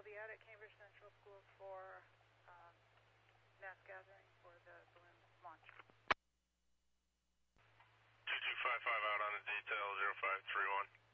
be out at Cambridge Central School for mass gathering for the balloon launch. 2255 out on the detail, 0531.